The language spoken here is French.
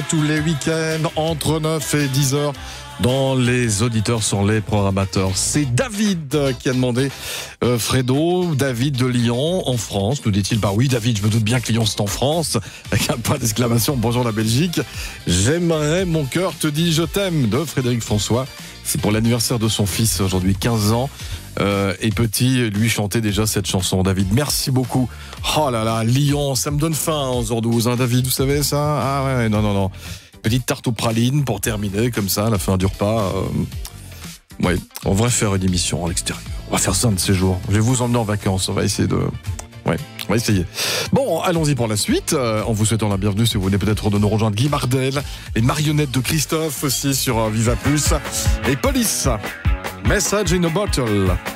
Tous les week-ends, entre 9 et 10 heures, dans Les Auditeurs sont les programmateurs. C'est David qui a demandé Fredo, David de Lyon, en France. Nous dit-il, bah oui, David, je me doute bien que Lyon, c'est en France. Avec un point d'exclamation, bonjour la Belgique. J'aimerais, mon cœur te dit je t'aime, de Frédéric François. C'est pour l'anniversaire de son fils, aujourd'hui 15 ans. Et petit, lui chantait déjà cette chanson. David, merci beaucoup. Oh là là, Lyon, ça me donne faim en Zordouze, hein, David, vous savez ça? Ah ouais, non. Petite tarte aux pralines pour terminer, comme ça, à la fin du repas. Ouais, on va faire une émission à l'extérieur. On va faire ça un de ces jours. Je vais vous emmener en vacances, on va essayer de... Ouais, on va essayer. Bon, allons-y pour la suite. En vous souhaitant la bienvenue, si vous venez peut-être de nous rejoindre, Guy Mardel, les marionnettes de Christophe aussi sur Viva Plus. Et Police, Message in a Bottle.